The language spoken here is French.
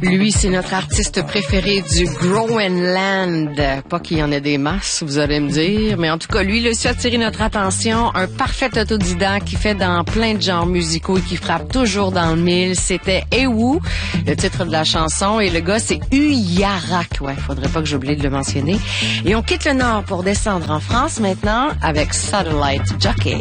Lui, c'est notre artiste préféré du Groenland. Pas qu'il y en ait des masses, vous allez me dire, mais en tout cas, lui, il a su attirer notre attention. Un parfait autodidacte qui fait dans plein de genres musicaux et qui frappe toujours dans le mille. C'était Ewu, le titre de la chanson, et le gars, c'est Uyarak. Ouais, faudrait pas que j'oublie de le mentionner. Et on quitte le Nord pour descendre en France maintenant avec Satellite Jockey.